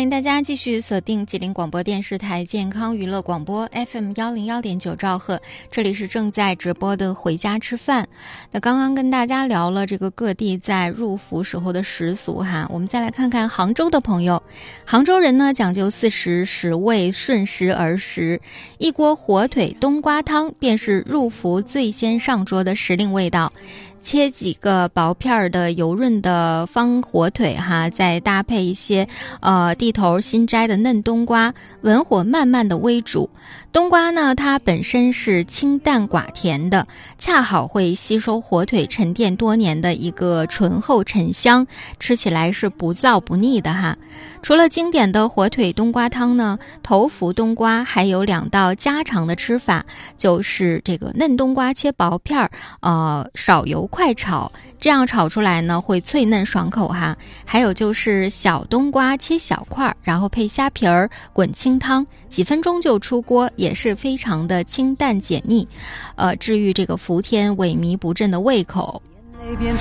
迎大家继续锁定吉林广播电视台健康娱乐广播 FM101.9兆赫，这里是正在直播的回家吃饭。那刚刚跟大家聊了这个各地在入伏时候的习俗哈，我们再来看看杭州的朋友。杭州人呢讲究4时食味，顺时而食，一锅火腿冬瓜汤便是入伏最先上桌的时令味道。切几个薄片的油润的方火腿哈，再搭配一些地头新摘的嫩冬瓜，文火慢慢的煨煮。冬瓜呢，它本身是清淡寡甜的，恰好会吸收火腿沉淀多年的一个醇厚沉香，吃起来是不燥不腻的哈。除了经典的火腿冬瓜汤呢，头伏冬瓜还有2道家常的吃法，就是这个嫩冬瓜切薄片少油快炒，这样炒出来呢会脆嫩爽口哈。还有就是小冬瓜切小块，然后配虾皮儿滚清汤，几分钟就出锅，也是非常的清淡解腻，治愈这个伏天萎靡不振的胃口。